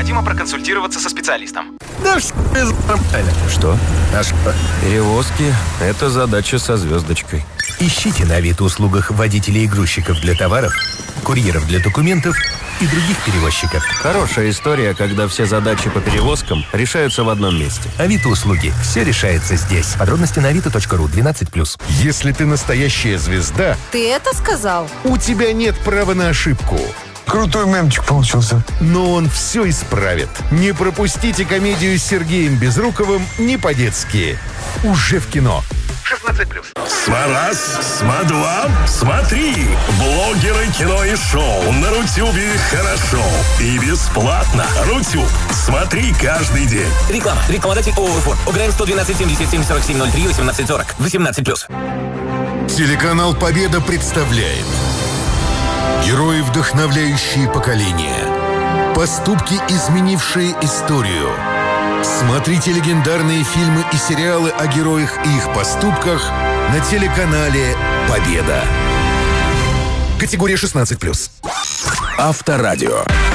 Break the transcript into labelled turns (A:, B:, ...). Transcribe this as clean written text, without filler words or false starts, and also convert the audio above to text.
A: необходимо проконсультироваться со специалистом.
B: Да
C: Что?
B: А что?
C: Перевозки – это задача со звездочкой.
D: Ищите на Авито-услугах водителей и грузчиков для товаров, курьеров для документов и других перевозчиков.
C: Хорошая история, когда все задачи по перевозкам решаются в одном месте.
D: Авито-услуги. Все решается здесь. Подробности на avito.ru 12+.
E: Если ты настоящая звезда,
F: Ты это сказал?
E: у тебя нет права на ошибку.
B: Крутой мемчик получился.
E: Но он все исправит. Не пропустите комедию с Сергеем Безруковым «Не по-детски». Уже в кино. 16+.
G: Смарас, Смадва, смотри! Блогеры, кино и шоу на Рутюбе хорошо и бесплатно. Рутюб, смотри каждый день.
H: Реклама. Рекламодатель ООО «Форд». ОГРН 112 77 47 03 18 40. 18+.
E: Телеканал «Победа» представляет герои, вдохновляющие поколения. Поступки, изменившие историю. Смотрите легендарные фильмы и сериалы о героях и их поступках на телеканале «Победа». Категория 16+.
G: Авторадио.